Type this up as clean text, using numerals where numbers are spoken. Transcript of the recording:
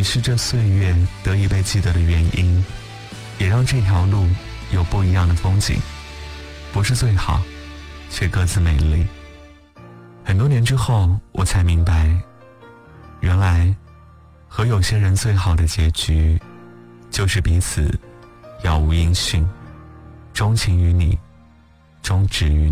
是这岁月得以被记得的原因，也让这条路有不一样的风景，不是最好，却各自美丽。很多年之后，我才明白，原来和有些人最好的结局，就是彼此杳无音讯，钟情于你，终止于你。